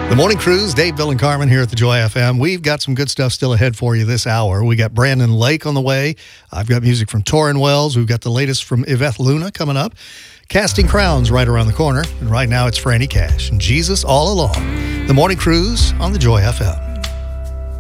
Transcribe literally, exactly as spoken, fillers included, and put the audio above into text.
The Morning Cruise, Dave, Bill, and Carmen here at the Joy F M. We've got some good stuff still ahead for you this hour. We got Brandon Lake on the way. I've got music from Torrin Wells. We've got the latest from Yvette Luna coming up. Casting Crowns right around the corner. And right now it's Franny Cash and Jesus All Along. The Morning Cruise on the Joy F M.